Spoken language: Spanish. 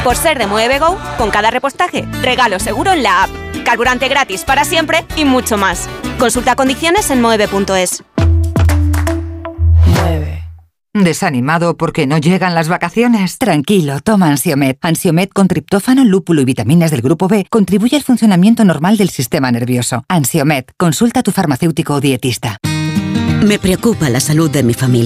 Por ser de Moeve Go, con cada repostaje, regalo seguro en la app. Carburante gratis para siempre y mucho más. Consulta condiciones en moeve.es. ¿Desanimado porque no llegan las vacaciones? Tranquilo, toma Ansiomed. Ansiomed con triptófano, lúpulo y vitaminas del grupo B contribuye al funcionamiento normal del sistema nervioso. Ansiomed, consulta a tu farmacéutico o dietista. Me preocupa la salud de mi familia.